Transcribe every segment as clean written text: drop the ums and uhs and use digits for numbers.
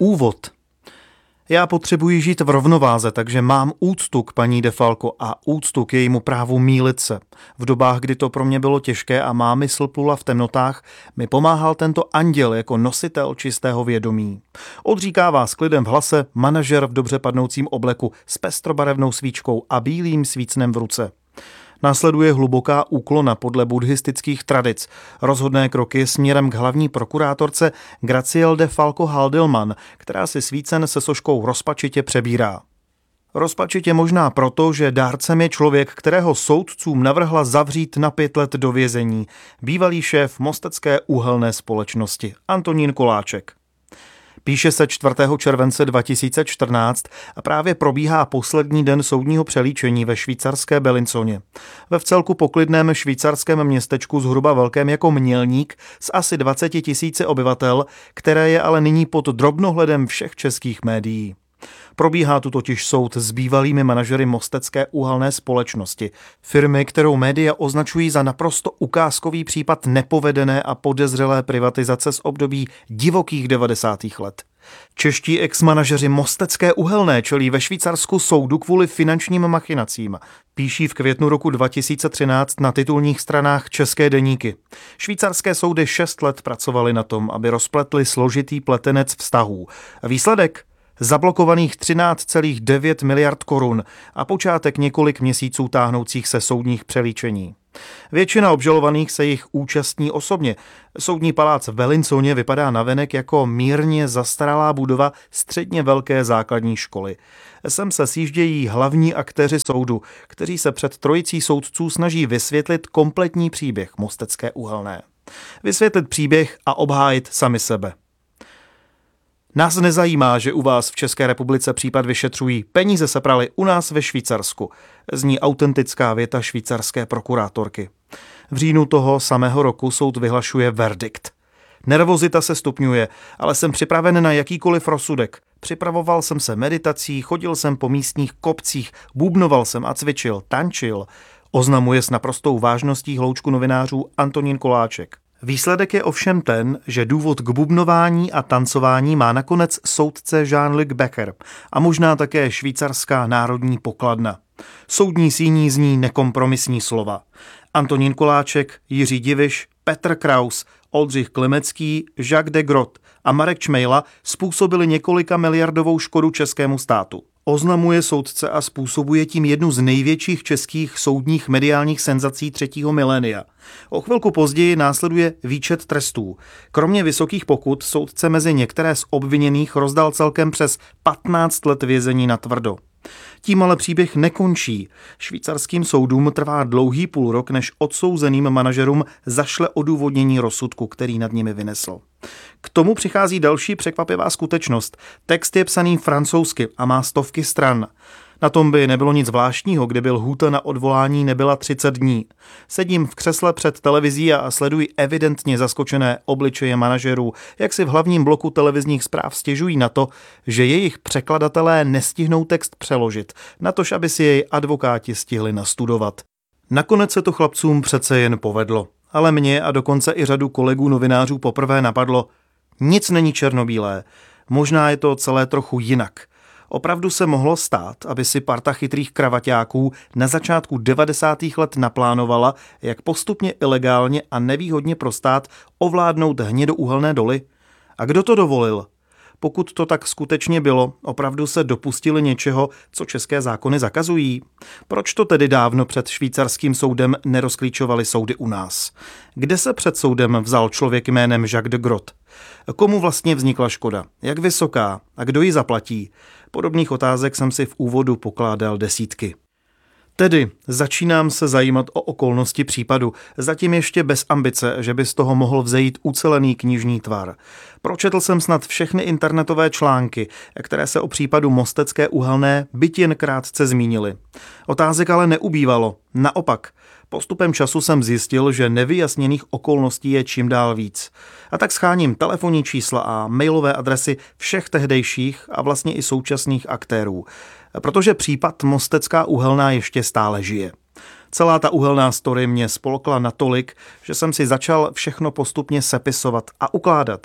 Úvod. Já potřebuji žít v rovnováze, takže mám úctu k paní De Falco a úctu k jejímu právu mýlit se. V dobách, kdy to pro mě bylo těžké a má mysl plula v temnotách, mi pomáhal tento anděl jako nositel čistého vědomí. Odříkává s klidem v hlase manažer v dobře padnoucím obleku s pestrobarevnou svíčkou a bílým svícnem v ruce. Následuje hluboká úklona podle buddhistických tradic, rozhodné kroky směrem k hlavní prokurátorce Graziel De Falco Haldelman, která si svícen se soškou rozpačitě přebírá. Rozpačitě možná proto, že dárcem je člověk, kterého soudcům navrhla zavřít na 5 let do vězení, bývalý šéf Mostecké uhelné společnosti Antonín Koláček. Píše se 4. července 2014 a právě probíhá poslední den soudního přelíčení ve švýcarské Belinconě. Ve vcelku poklidném švýcarském městečku zhruba velkém jako Mělník s asi 20 000 obyvatel, které je ale nyní pod drobnohledem všech českých médií. Probíhá tu totiž soud s bývalými manažery Mostecké uhelné společnosti, firmy, kterou média označují za naprosto ukázkový případ nepovedené a podezřelé privatizace z období divokých 90. let. Čeští ex-manažeři Mostecké uhelné čelí ve Švýcarsku soudu kvůli finančním machinacím. Píší v květnu roku 2013 na titulních stranách České deníky. Švýcarské soudy 6 let pracovaly na tom, aby rozpletli složitý pletenec vztahů. Výsledek? Zablokovaných 13,9 miliard korun a počátek několik měsíců táhnoucích se soudních přelíčení. Většina obžalovaných se jich účastní osobně. Soudní palác v Belinconě vypadá navenek jako mírně zastaralá budova středně velké základní školy. Sem se sjíždějí hlavní aktéři soudu, kteří se před trojicí soudců snaží vysvětlit kompletní příběh Mostecké uhelné. Vysvětlit příběh a obhájit sami sebe. Nás nezajímá, že u vás v České republice případ vyšetřují, peníze se praly u nás ve Švýcarsku, zní autentická věta švýcarské prokurátorky. V říjnu toho samého roku soud vyhlašuje verdikt. Nervozita se stupňuje, ale jsem připraven na jakýkoliv rozsudek. Připravoval jsem se meditací, chodil jsem po místních kopcích, bubnoval jsem a cvičil, tančil, oznamuje s naprostou vážností hloučku novinářů Antonín Koláček. Výsledek je ovšem ten, že důvod k bubnování a tancování má nakonec soudce Jean-Luc Becker a možná také švýcarská národní pokladna. Soudní síní zní nekompromisní slova. Antonín Koláček, Jiří Diviš, Petr Kraus, Oldřich Klemecký, Jacques de Groot a Marek Čmejla způsobili několika miliardovou škodu českému státu. Oznamuje soudce a způsobuje tím jednu z největších českých soudních mediálních senzací 3. milénia. O chvilku později následuje výčet trestů. Kromě vysokých pokut soudce mezi některé z obviněných rozdal celkem přes 15 let vězení natvrdo. Tím ale příběh nekončí. Švýcarským soudům trvá dlouhý půlrok, než odsouzeným manažerům zašle odůvodnění rozsudku, který nad nimi vynesl. K tomu přichází další překvapivá skutečnost. Text je psaný francouzsky a má stovky stran. Na tom by nebylo nic zvláštního, kdyby lhůta na odvolání nebyla 30 dní. Sedím v křesle před televizí a sleduji evidentně zaskočené obličeje manažerů, jak si v hlavním bloku televizních zpráv stěžují na to, že jejich překladatelé nestihnou text přeložit, natož aby si jej advokáti stihli nastudovat. Nakonec se to chlapcům přece jen povedlo, ale mě a dokonce i řadu kolegů novinářů poprvé napadlo, nic není černobílé, možná je to celé trochu jinak. Opravdu se mohlo stát, aby si parta chytrých kravaťáků na začátku 90. let naplánovala, jak postupně ilegálně a nevýhodně pro stát ovládnout hnědouhelné doly? A kdo to dovolil? Pokud to tak skutečně bylo, opravdu se dopustili něčeho, co české zákony zakazují? Proč to tedy dávno před švýcarským soudem nerozklíčovaly soudy u nás? Kde se před soudem vzal člověk jménem Jacques de Groot? Komu vlastně vznikla škoda? Jak vysoká? A kdo ji zaplatí? Podobných otázek jsem si v úvodu pokládal desítky. Tedy začínám se zajímat o okolnosti případu, zatím ještě bez ambice, že by z toho mohl vzejít ucelený knižní tvar. Pročetl jsem snad všechny internetové články, které se o případu Mostecké uhelné byť jen krátce zmínily. Otázek ale neubývalo, naopak. Postupem času jsem zjistil, že nevyjasněných okolností je čím dál víc. A tak sháním telefonní čísla a mailové adresy všech tehdejších a vlastně i současných aktérů. Protože případ Mostecká uhelná ještě stále žije. Celá ta uhelná story mě spolkla natolik, že jsem si začal všechno postupně sepisovat a ukládat.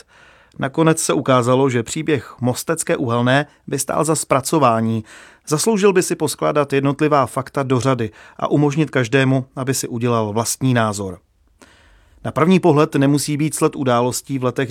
Nakonec se ukázalo, že příběh Mostecké uhelné by stál za zpracování. Zasloužil by si poskládat jednotlivá fakta do řady a umožnit každému, aby si udělal vlastní názor. Na první pohled nemusí být sled událostí v letech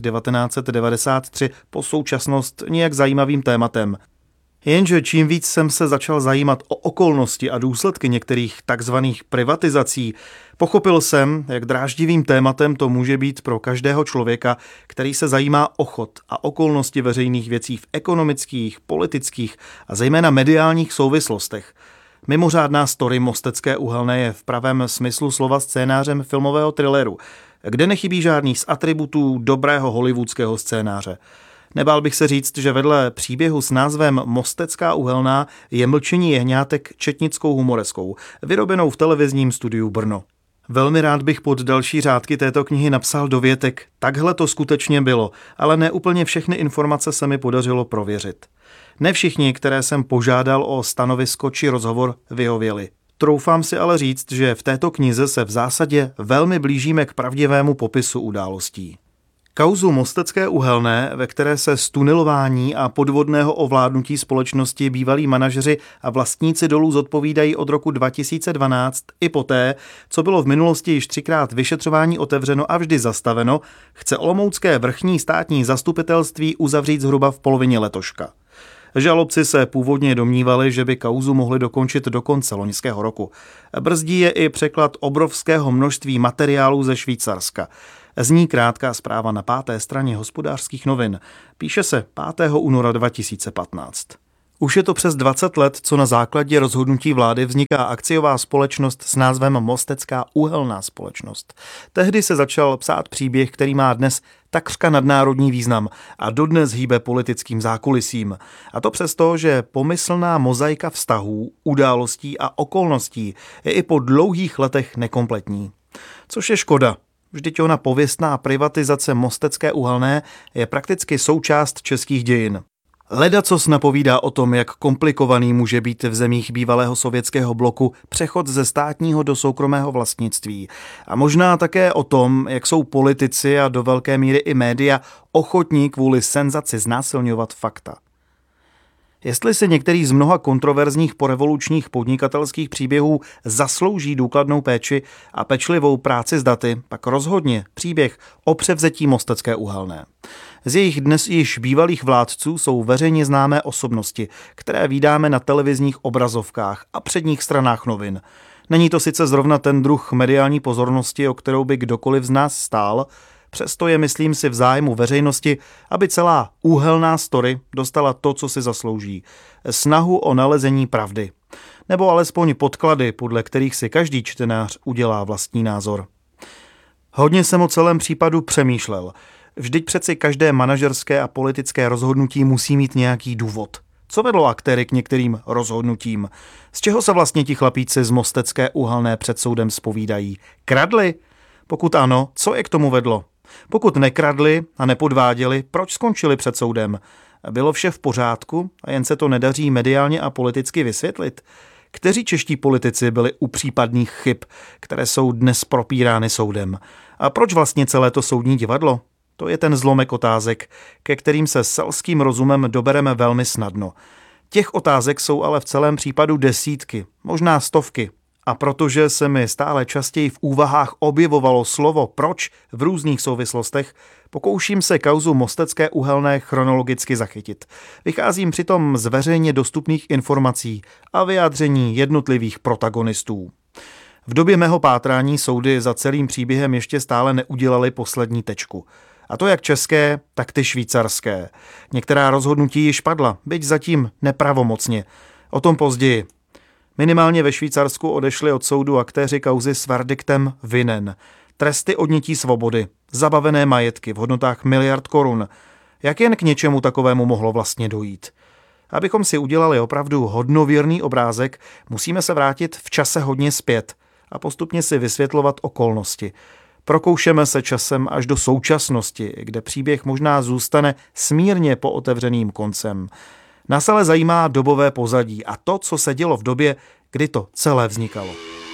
1993 po současnost nějak zajímavým tématem. Jenže čím víc jsem se začal zajímat o okolnosti a důsledky některých takzvaných privatizací, pochopil jsem, jak dráždivým tématem to může být pro každého člověka, který se zajímá o chod a okolnosti veřejných věcí v ekonomických, politických a zejména mediálních souvislostech. Mimořádná story Mostecké uhelné je v pravém smyslu slova scénářem filmového thrilleru, kde nechybí žádný z atributů dobrého hollywoodského scénáře. Nebál bych se říct, že vedle příběhu s názvem Mostecká uhelná je Mlčení jehňátek četnickou humoreskou, vyrobenou v televizním studiu Brno. Velmi rád bych pod další řádky této knihy napsal dovětek, takhle to skutečně bylo, ale ne úplně všechny informace se mi podařilo prověřit. Ne všichni, které jsem požádal o stanovisko či rozhovor, vyhověli. Troufám si ale říct, že v této knize se v zásadě velmi blížíme k pravdivému popisu událostí. Kauzu Mostecké uhelné, ve které se z tunelování a podvodného ovládnutí společnosti bývalí manažeři a vlastníci dolů zodpovídají od roku 2012 i poté, co bylo v minulosti již 3krát vyšetřování otevřeno a vždy zastaveno, chce olomoucké vrchní státní zastupitelství uzavřít zhruba v polovině letoška. Žalobci se původně domnívali, že by kauzu mohli dokončit do konce loňského roku. Brzdí je i překlad obrovského množství materiálů ze Švýcarska. Zní krátká zpráva na 5. straně Hospodářských novin. Píše se 5. února 2015. Už je to přes 20 let, co na základě rozhodnutí vlády vzniká akciová společnost s názvem Mostecká uhelná společnost. Tehdy se začal psát příběh, který má dnes takřka nadnárodní význam a dodnes hýbe politickým zákulisím. A to přesto, že pomyslná mozaika vztahů, událostí a okolností je i po dlouhých letech nekompletní. Což je škoda. Vždyť ona pověstná privatizace Mostecké uhelné je prakticky součást českých dějin. Ledacos napovídá o tom, jak komplikovaný může být v zemích bývalého sovětského bloku přechod ze státního do soukromého vlastnictví. A možná také o tom, jak jsou politici a do velké míry i média ochotní kvůli senzaci znásilňovat fakta. Jestli si některý z mnoha kontroverzních porevolučních podnikatelských příběhů zaslouží důkladnou péči a pečlivou práci s daty, pak rozhodně příběh o převzetí Mostecké uhelné. Z jejich dnes již bývalých vládců jsou veřejně známé osobnosti, které vídáme na televizních obrazovkách a předních stranách novin. Není to sice zrovna ten druh mediální pozornosti, o kterou by kdokoliv z nás stál, přesto je, myslím si, v zájmu veřejnosti, aby celá úhelná story dostala to, co si zaslouží. Snahu o nalezení pravdy. Nebo alespoň podklady, podle kterých si každý čtenář udělá vlastní názor. Hodně jsem o celém případu přemýšlel. Vždyť přeci každé manažerské a politické rozhodnutí musí mít nějaký důvod. Co vedlo aktéry k některým rozhodnutím? Z čeho se vlastně ti chlapíci z Mostecké uhelné před soudem zpovídají? Kradli? Pokud ano, co je k tomu vedlo? Pokud nekradli a nepodváděli, proč skončili před soudem? Bylo vše v pořádku a jen se to nedaří mediálně a politicky vysvětlit? Kteří čeští politici byli u případných chyb, které jsou dnes propírány soudem? A proč vlastně celé to soudní divadlo? To je ten zlomek otázek, ke kterým se selským rozumem dobereme velmi snadno. Těch otázek jsou ale v celém případu desítky, možná stovky. A protože se mi stále častěji v úvahách objevovalo slovo proč v různých souvislostech, pokouším se kauzu Mostecké uhelné chronologicky zachytit. Vycházím přitom z veřejně dostupných informací a vyjádření jednotlivých protagonistů. V době mého pátrání soudy za celým příběhem ještě stále neudělaly poslední tečku. A to jak české, tak ty švýcarské. Některá rozhodnutí již padla, byť zatím nepravomocně. O tom později. Minimálně ve Švýcarsku odešli od soudu aktéři kauzy s verdiktem vinen. Tresty odnětí svobody, zabavené majetky v hodnotách miliard korun. Jak jen k něčemu takovému mohlo vlastně dojít? Abychom si udělali opravdu hodnověrný obrázek, musíme se vrátit v čase hodně zpět a postupně si vysvětlovat okolnosti. Prokoušeme se časem až do současnosti, kde příběh možná zůstane smírně pootevřeným koncem. Nás ale zajímá dobové pozadí a to, co se dělo v době, kdy to celé vznikalo.